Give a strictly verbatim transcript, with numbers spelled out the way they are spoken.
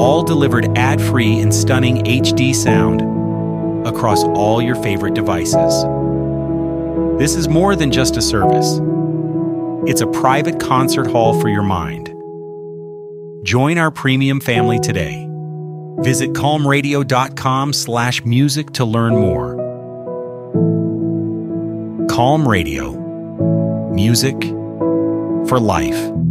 all delivered ad-free and stunning H D sound across all your favorite devices. This is more than just a service. It's a private concert hall for your mind. Join our premium family today. Visit calm radio dot com slash music to learn more. Calm Radio. Music for life.